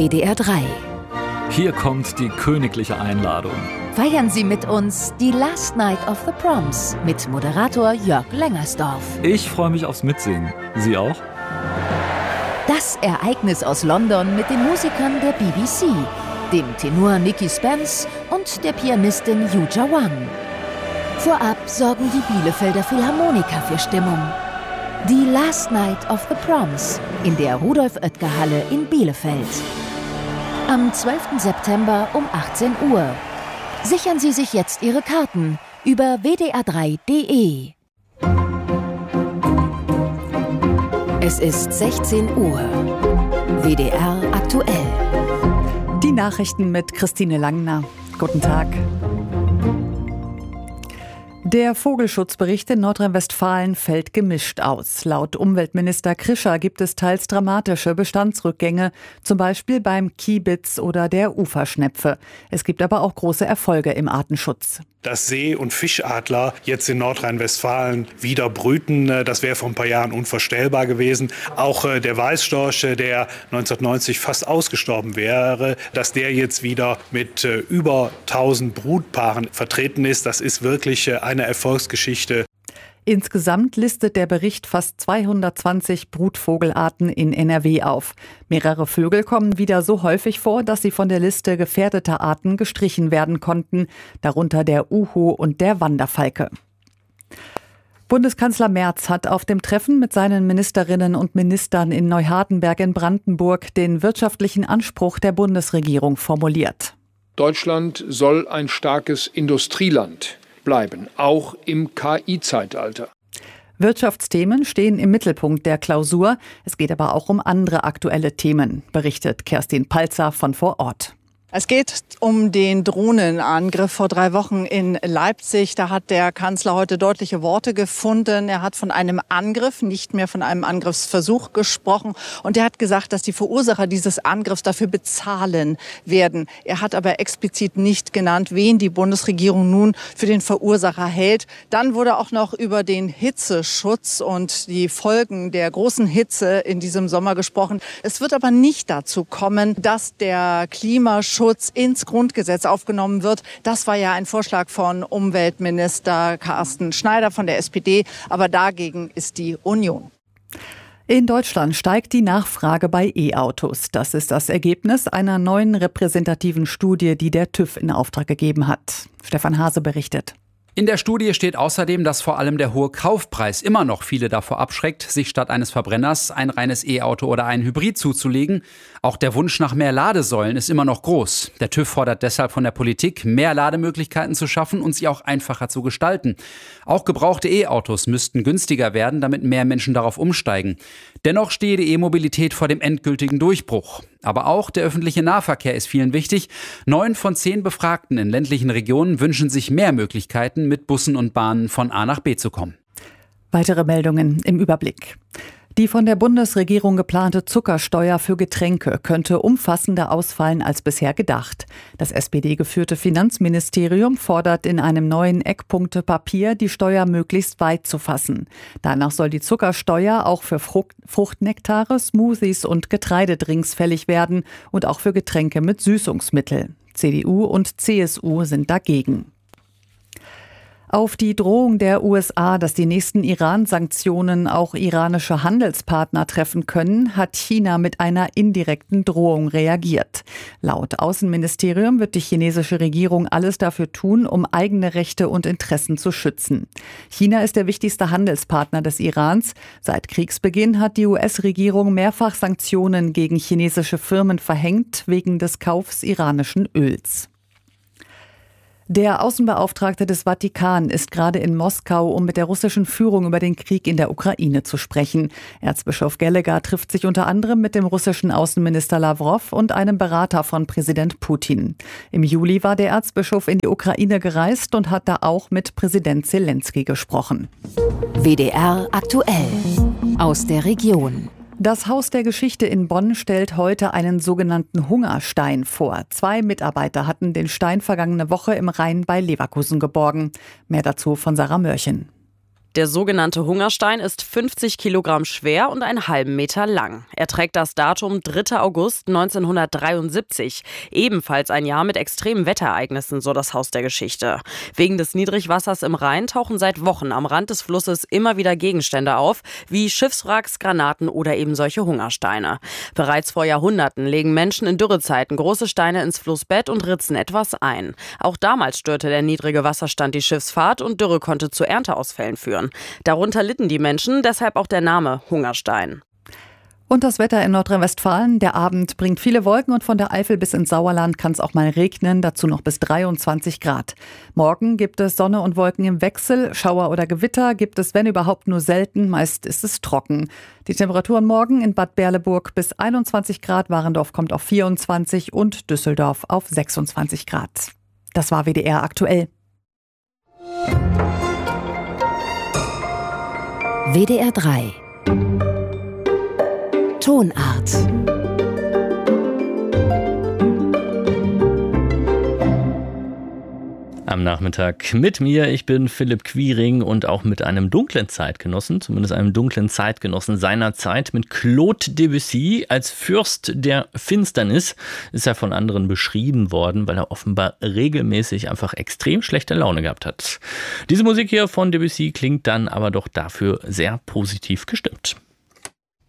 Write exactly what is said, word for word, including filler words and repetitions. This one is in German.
W D R drei. Hier kommt die königliche Einladung. Feiern Sie mit uns die Last Night of the Proms mit Moderator Jörg Lengersdorf. Ich freue mich aufs Mitsingen. Sie auch? Das Ereignis aus London mit den Musikern der B B C, dem Tenor Nicky Spence und der Pianistin Yuja Wang. Vorab sorgen die Bielefelder Philharmoniker für Stimmung. Die Last Night of the Proms in der Rudolf-Oetker-Halle in Bielefeld. Am zwölften September um achtzehn Uhr. Sichern Sie sich jetzt Ihre Karten über w d r drei punkt d e. Es ist sechzehn Uhr. W D R aktuell. Die Nachrichten mit Christine Langner. Guten Tag. Der Vogelschutzbericht in Nordrhein-Westfalen fällt gemischt aus. Laut Umweltminister Krischer gibt es teils dramatische Bestandsrückgänge, zum Beispiel beim Kiebitz oder der Uferschnepfe. Es gibt aber auch große Erfolge im Artenschutz. Dass See- und Fischadler jetzt in Nordrhein-Westfalen wieder brüten, das wäre vor ein paar Jahren unvorstellbar gewesen. Auch der Weißstorch, der neunzehnhundertneunzig fast ausgestorben wäre, dass der jetzt wieder mit über tausend Brutpaaren vertreten ist, das ist wirklich eine Erfolgsgeschichte. Insgesamt listet der Bericht fast zweihundertzwanzig Brutvogelarten in N R W auf. Mehrere Vögel kommen wieder so häufig vor, dass sie von der Liste gefährdeter Arten gestrichen werden konnten, darunter der Uhu und der Wanderfalke. Bundeskanzler Merz hat auf dem Treffen mit seinen Ministerinnen und Ministern in Neuhardenberg in Brandenburg den wirtschaftlichen Anspruch der Bundesregierung formuliert. Deutschland soll ein starkes Industrieland bleiben, auch im K I-Zeitalter. Wirtschaftsthemen stehen im Mittelpunkt der Klausur. Es geht aber auch um andere aktuelle Themen, berichtet Kerstin Palzer von vor Ort. Es geht um den Drohnenangriff vor drei Wochen in Leipzig. Da hat der Kanzler heute deutliche Worte gefunden. Er hat von einem Angriff, nicht mehr von einem Angriffsversuch gesprochen. Und er hat gesagt, dass die Verursacher dieses Angriffs dafür bezahlen werden. Er hat aber explizit nicht genannt, wen die Bundesregierung nun für den Verursacher hält. Dann wurde auch noch über den Hitzeschutz und die Folgen der großen Hitze in diesem Sommer gesprochen. Es wird aber nicht dazu kommen, dass der Klimaschutz ins Grundgesetz aufgenommen wird. Das war ja ein Vorschlag von Umweltminister Carsten Schneider von der S P D, aber dagegen ist die Union. In Deutschland steigt die Nachfrage bei E-Autos. Das ist das Ergebnis einer neuen repräsentativen Studie, die der TÜV in Auftrag gegeben hat. Stefan Hase berichtet. In der Studie steht außerdem, dass vor allem der hohe Kaufpreis immer noch viele davor abschreckt, sich statt eines Verbrenners ein reines E-Auto oder ein Hybrid zuzulegen. Auch der Wunsch nach mehr Ladesäulen ist immer noch groß. Der TÜV fordert deshalb von der Politik, mehr Lademöglichkeiten zu schaffen und sie auch einfacher zu gestalten. Auch gebrauchte E-Autos müssten günstiger werden, damit mehr Menschen darauf umsteigen. Dennoch stehe die E-Mobilität vor dem endgültigen Durchbruch. Aber auch der öffentliche Nahverkehr ist vielen wichtig. Neun von zehn Befragten in ländlichen Regionen wünschen sich mehr Möglichkeiten, mit Bussen und Bahnen von A nach B zu kommen. Weitere Meldungen im Überblick. Die von der Bundesregierung geplante Zuckersteuer für Getränke könnte umfassender ausfallen als bisher gedacht. Das S P D-geführte Finanzministerium fordert in einem neuen Eckpunktepapier, die Steuer möglichst weit zu fassen. Danach soll die Zuckersteuer auch für Frucht, Fruchtnektare, Smoothies und Getreidedrinks fällig werden und auch für Getränke mit Süßungsmittel. C D U und C S U sind dagegen. Auf die Drohung der U S A, dass die nächsten Iran-Sanktionen auch iranische Handelspartner treffen können, hat China mit einer indirekten Drohung reagiert. Laut Außenministerium wird die chinesische Regierung alles dafür tun, um eigene Rechte und Interessen zu schützen. China ist der wichtigste Handelspartner des Irans. Seit Kriegsbeginn hat die U S-Regierung mehrfach Sanktionen gegen chinesische Firmen verhängt, wegen des Kaufs iranischen Öls. Der Außenbeauftragte des Vatikan ist gerade in Moskau, um mit der russischen Führung über den Krieg in der Ukraine zu sprechen. Erzbischof Gallagher trifft sich unter anderem mit dem russischen Außenminister Lawrow und einem Berater von Präsident Putin. Im Juli war der Erzbischof in die Ukraine gereist und hat da auch mit Präsident Zelensky gesprochen. W D R aktuell aus der Region. Das Haus der Geschichte in Bonn stellt heute einen sogenannten Hungerstein vor. Zwei Mitarbeiter hatten den Stein vergangene Woche im Rhein bei Leverkusen geborgen. Mehr dazu von Sarah Mörchen. Der sogenannte Hungerstein ist fünfzig Kilogramm schwer und einen halben Meter lang. Er trägt das Datum dritter August neunzehnhundertdreiundsiebzig. Ebenfalls ein Jahr mit extremen Wetterereignissen, so das Haus der Geschichte. Wegen des Niedrigwassers im Rhein tauchen seit Wochen am Rand des Flusses immer wieder Gegenstände auf, wie Schiffswracks, Granaten oder eben solche Hungersteine. Bereits vor Jahrhunderten legen Menschen in Dürrezeiten große Steine ins Flussbett und ritzen etwas ein. Auch damals störte der niedrige Wasserstand die Schiffsfahrt und Dürre konnte zu Ernteausfällen führen. Darunter litten die Menschen, deshalb auch der Name Hungerstein. Und das Wetter in Nordrhein-Westfalen. Der Abend bringt viele Wolken und von der Eifel bis ins Sauerland kann es auch mal regnen, dazu noch bis dreiundzwanzig Grad. Morgen gibt es Sonne und Wolken im Wechsel, Schauer oder Gewitter gibt es, wenn überhaupt, nur selten, meist ist es trocken. Die Temperaturen morgen in Bad Berleburg bis einundzwanzig Grad, Warendorf kommt auf vierundzwanzig und Düsseldorf auf sechsundzwanzig Grad. Das war W D R aktuell. W D R drei Tonart. Am Nachmittag mit mir, ich bin Philipp Quiring und auch mit einem dunklen Zeitgenossen, zumindest einem dunklen Zeitgenossen seiner Zeit, mit Claude Debussy. Als Fürst der Finsternis ist er von anderen beschrieben worden, weil er offenbar regelmäßig einfach extrem schlechte Laune gehabt hat. Diese Musik hier von Debussy klingt dann aber doch dafür sehr positiv gestimmt.